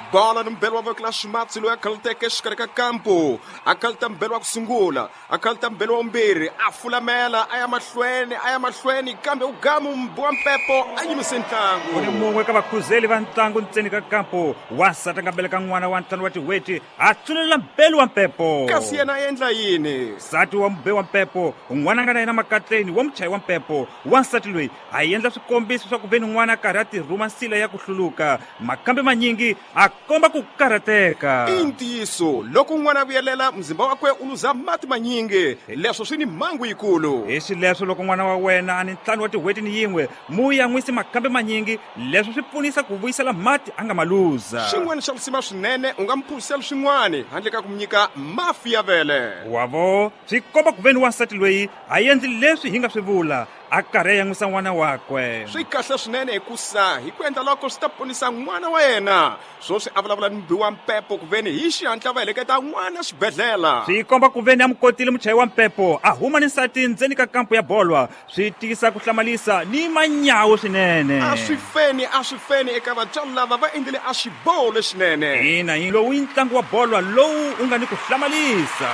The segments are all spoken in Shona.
bola no mbelo wa vokela Ximatsi loyi a khalteke exikarhi ka kampo a khalta mbelo wa ku sungula a khalta mbelo wa vumbirhi a fulamela a ya mahlweni kambe uGamu wa Mpepo a yimise ntlangu. Ku ni mun'we ka vakhuzeli va ntlangu ntseni ka kampo wansati a nga beleka n'wana wa ntlhanu wa tiweti a tsulela mbelo wa Mpepo. Kasi yena a endla yini? Nsati wa mbe wa Mpepo un'wana a nga na yena makatleni wa muchayi wa Mpepo wansati loyi a endla swikombiso swa ku veni n'wana a karhi a tirhuma nsila ya ku hluluka makambe manyingi a komba ku karhateka. I ntiyiso loko n'wana a vuyelela mzimba wakwe u luza mati manyingi leswo swi ni mhangu yikulu. Hi swileswo loko n'wana wa wena a ni ntlhanu wa tiweti ni yin'we mu ya n'wisi makambe manyingi leswo swi pfunisa ku vuyisela mati a nga maluza. Xin'wana xa kusima swinene u nga mphurisela swin'wana handle ka ku mu nyika mafi ya vele. Wavo swi komba ku veni wansati loyi a endli leswi hi nga swi vula a karhi a yan'wisa n'wana wakwe. Swi kahle swinene hikusa hi ku endla loko swi ta ponisa n'wana wa yena swoswi a vulavula ni mbi wa Mpepo ku veni hi xihatla va heleketa n'wana xibedhlele. Swi komba ku veni a mukotile muchayi wa Mpepo a huma ni nsati ndzeni ka kampo ya bolwa swi tisa ku hlamalisa ni manyawu swinene. A swi feni eka vatswari lava va endlile a xiboho lexinene. Ina hi lowu i ntlangu wa bolwa lowu u nga ni ku hlamalisa.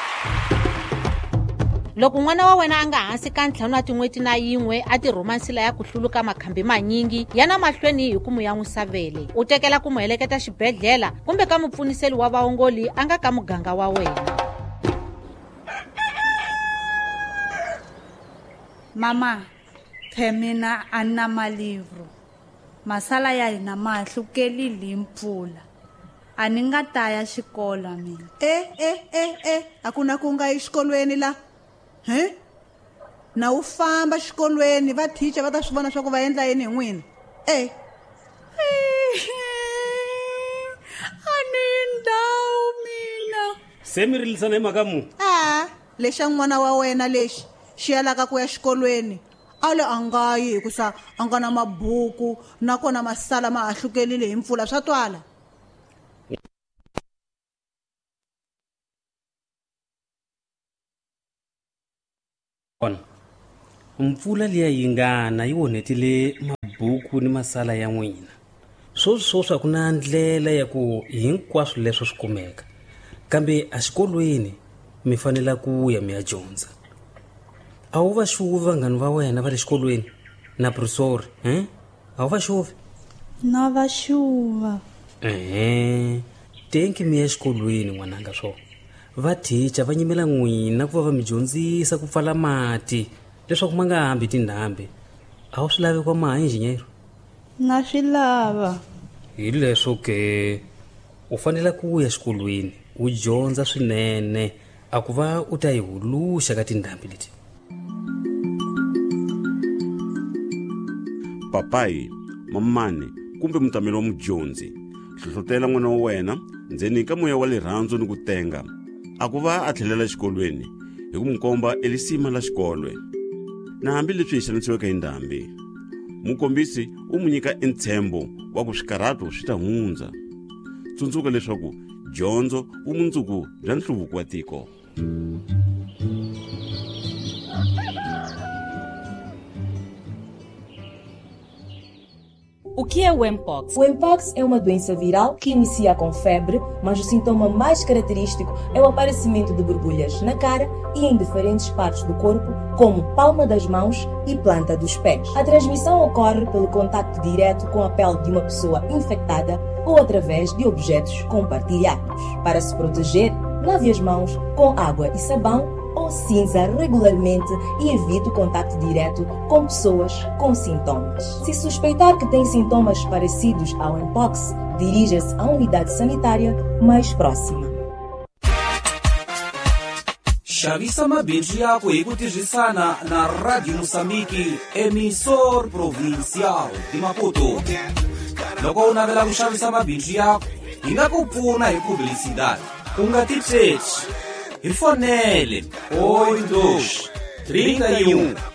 Loko n'wana wa wena a nga hansi ka ntlhanu wa tin'weti na yin'we a tirhuma nsila ya ku hluluka makhambi manyingi yana mahlweni hi ku mu yan'wisa vele u tekela ku mu heleketa xibedhlele kumbe ka mupfuniseli wa vaongoli a nga ka muganga wa wena. Mama, phemina a na malivro masala ya hina ma hlukelile hi mpfula a ni nga ta ya xikolo mina. A ku na ku nga exikolweni la na u famba xikolweni va teacher va ta swi vona swa ku va endla yini hi n'wina. A ni ndhawu mina se mi rilisana hi mhaka mu lexa n'wana wa wena lexi xi yalaka ku ya xikolweni ale a nga yi hikusa a nga na mabuku nakona masala ma ha hlukelile hi mpfula swa twala. mpfula liya yi ngana yi onhetile mabuku ni masala ya n'wina swoswi a ku na ndlela ya ku hinkwaswo leswo swi kumeka kambe a xikolweni mi fanela ku ya mi ya dyondza. A wu va xuvi vanghani va wena va le xikolweni na professor a wu va xuvi? na va xuva. tenki mi ya xikolweni n'wananga swo va teacher va nyimela n'wina ku va mi dyondzisa ku pfala mati leswaku ma nga hambi tindhambi. A wu swi lavi kwa mahinjinyeru? Na swi lava. Hi leswo ke u fanele ku ya xikolweni u dyondza swinene a ku va u ta yi huluxa ka tindhambi leti. Papai, mamani kumbe mutamelo wa mudyondzi hlohlotela n'wana wa wena ndzeni ka moya wa rirhandzu ni ku tenga a ku va a tlhelela xikolweni hi ku mukomba elisima la xikolwe na hambi leswi hi xanisiweke hi ndhambi mukombisi u mu nyika entshembo wa ku swikarhato swi ta hundza. Tsundzuka leswaku dyondzo vumundzuku bya nhluvuko wa tiko. O que é o Mpox? O Mpox é uma doença viral que inicia com febre, mas o sintoma mais característico é o aparecimento de borbulhas na cara e em diferentes partes do corpo, como palma das mãos e planta dos pés. A transmissão ocorre pelo contacto direto com a pele de uma pessoa infectada ou através de objetos compartilhados. Para se proteger, lave as mãos com água e sabão ou cinza regularmente e evite o contato direto com pessoas com sintomas. Se suspeitar que tem sintomas parecidos ao Mpox, dirija-se à unidade sanitária mais próxima. Xavisa mabindzu yako hi ku tirhisana na Radio Mosambiki, emissor provincial de Maputo. Loko u navela ku xavisa mabindzu yako, hi nga ku pfuna hi publicidade. U nga titshegi. Hi fonele 82 31